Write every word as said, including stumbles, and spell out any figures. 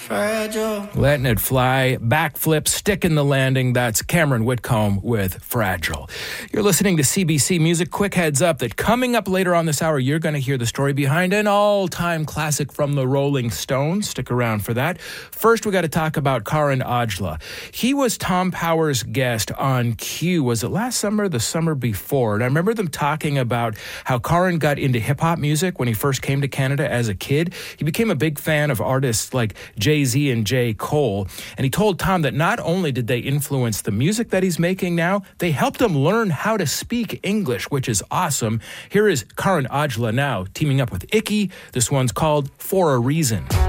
Fragile. Letting it fly, backflip, stick in the landing. That's Cameron Whitcomb with Fragile. You're listening to C B C Music. Quick heads up that coming up later on this hour, you're going to hear the story behind an all-time classic from the Rolling Stones. Stick around for that. First, we got to talk about Karan Aujla. He was Tom Power's guest on Q. Was it last summer, the summer before? And I remember them talking about how Karan got into hip-hop music when he first came to Canada as a kid. He became a big fan of artists like Jay-Z and J. Cole. And he told Tom that not only did they influence the music that he's making now, they helped him learn how to speak English, which is awesome. Here is Karan Aujla now teaming up with Icky. This one's called For a Reason.